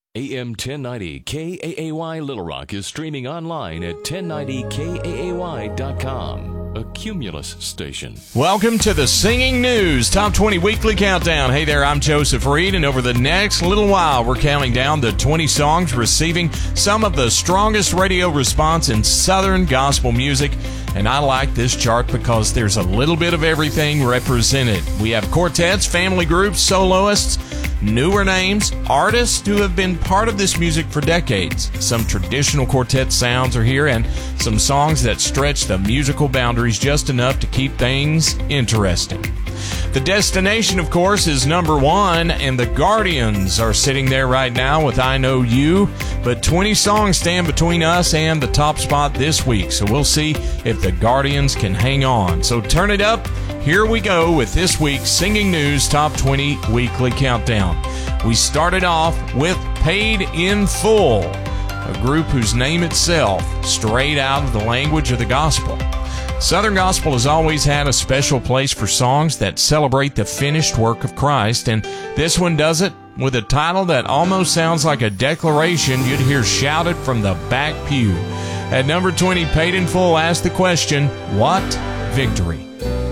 AM 1090 KAAY Little Rock is streaming online at 1090KAAY.com, a Cumulus station. Welcome to the Singing News Top 20 Weekly Countdown. Hey there, I'm Joseph Reed, and over the next little while, we're counting down the 20 songs receiving some of the strongest radio response in Southern gospel music. And I like this chart because there's a little bit of everything represented. We have quartets, family groups, soloists, newer names, artists who have been part of this music for decades. Some traditional quartet sounds are here, and some songs that stretch the musical boundaries just enough to keep things interesting. The destination, of course, is number one, and the Guardians are sitting there right now with I Know You, but 20 songs stand between us and the top spot this week, so we'll see if the Guardians can hang on. So turn it up. Here we go with this week's Singing News Top 20 Weekly Countdown. We started off with Paid in Full, a group whose name itself strayed out of the language of the gospel. Southern gospel has always had a special place for songs that celebrate the finished work of Christ, and this one does it with a title that almost sounds like a declaration you'd hear shouted from the back pew. At number 20, Paid in Full asks the question, what victory?